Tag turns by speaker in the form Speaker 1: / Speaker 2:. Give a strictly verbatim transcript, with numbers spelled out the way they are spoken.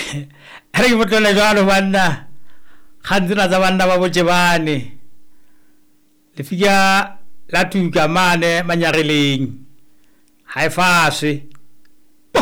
Speaker 1: re botlela jalo banna khantsina tsa banna ba botse bane le fika la tuka mane manyageleng ha e fashe